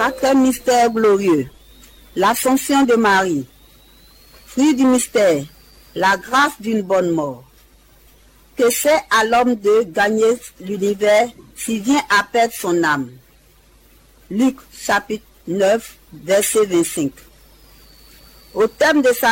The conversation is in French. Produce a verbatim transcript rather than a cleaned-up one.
Quatrième mystère glorieux, l'Ascension de Marie. Fruit du mystère, la grâce d'une bonne mort. Que c'est à l'homme de gagner l'univers s'il vient à perdre son âme. Luc chapitre neuf, verset vingt-cinq. Au terme de sa